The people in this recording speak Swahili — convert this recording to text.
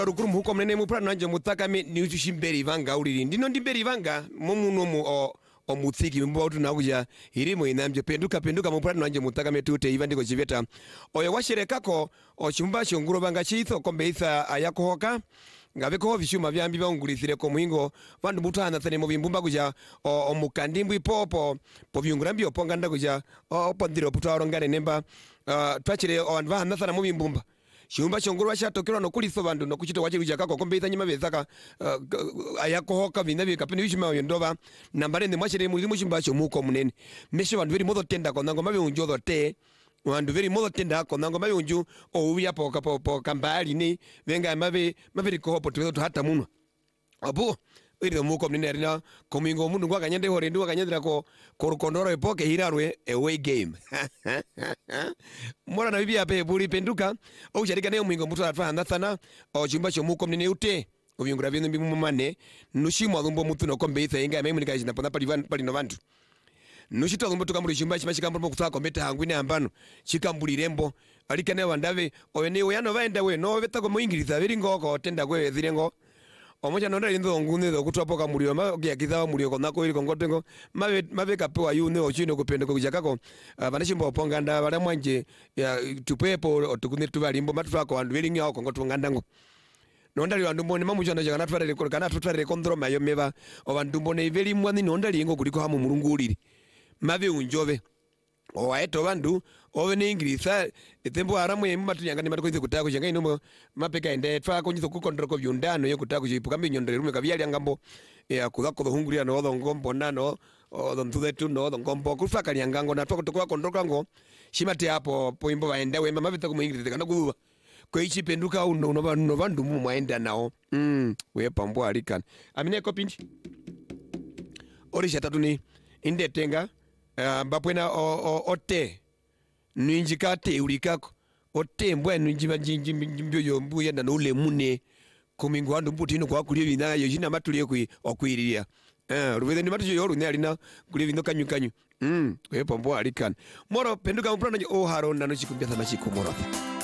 rukuru muhuko mnene mupra nanje mutakame ni utushimberi vanga uliri ndino ndimberi vanga mumuno o mutsiki mbo tunakuja irimo inamje penduka mupra nanje mutakame tute iva ndiko chiveta oyo washerekako o chumba chonguro vanga chitho kombe itha ayakohoka ngaveko vishuma vyambi vaungulithire ko muhingo vandu mutana thane mu bimbumba kuja o mukandimbwi popo po vyungurambi oponga ndakuja o pondiro putaro ngane nemba twachire o vandu vana thana mu bimbumba Shumba chongurwa chatokera no kulitho vandu no kuchito wache kuja kako kombe itanyima bezaka ayakohoka vinavi kapeni wishima yondova nambare ne mwachere mulimu shimba cho muko munene meshe vandu veri modo tenda ko nango mabe unjodo te vandu veri modo tenda ko nango mabe unju o uya po kambali ni venga mabe ko po twedo hata muno abu iri muko munene arina komingo mundu ngwa kanyende hore ndu kanyendera ko korukondoro epoke hirarwe away game mora na bibi ape buri penduka o charika ne mwingo mutu atwana thana o chimba cho muko munene ute obyungura byenu bimumane nushimwa lumbo mutu no kombe ithe inga memi nikajina pona pali no vantu nushito lumbo tukambuli chimba chikambo kuthako mbeta hangwine ambano chikambuli rembo alikane wandave oyene oyano vaenda we no vetako muingiriza veri ngoko tenda kwe zirengo omoja nonda lindo ngune do kutwapoka mulio ma yakithawa mulio konako ili kongotengo mave kapewa yune ochino kupenda ko kujakako vanashimba oponganda vale mwanje tupepo otukune tuvalimbo matufako vandu veli nyawo kongotungandango nonda li vandu mbone mamuchana chakana tware ko kana tware kondroma yo meva o vandu mbone veli mwani nonda lingo kuliko hamu mulunguliri mave unjove o aeto vandu ove ne ingirisa etembo aramwe matunyanga ni matukoize kutako changa inomo mapeka ende twa konyizo kukondro ko byundano yo kutako chipuka minyondere rume kavyali ngambo ya kudako hunguria no ngombo nano o nthude tu no ngombo kufaka nyangango na twako tokwa kondro kango shimate hapo poimbo waende we mama vitako muingirisa kana kuwa ko ichi penduka uno no vandu mu mwaenda nao we pambo alikana amine ko pinchi orisha tatuni inde tenga mbapwena ote ninjikate ulikako ote mbwa ninjiba njimbo yombu yenda no lemune kumingo andu mputi no kwa kulie bina yo jina matulie ku okwiriria rubede ni matujo yoru ne alina kulie bino kanyu we pombo alikana moro penduka mprana o haronda no chikumbia sama chikomoro